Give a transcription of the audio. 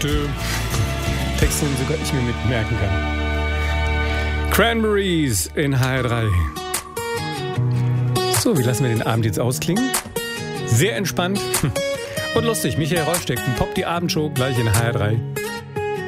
Texte, den sogar ich mir mitmerken kann. Cranberries in HR3. So, wie lassen wir den Abend jetzt ausklingen? Sehr entspannt und lustig. Michael Rollsteck, Pop die Abendshow gleich in HR3.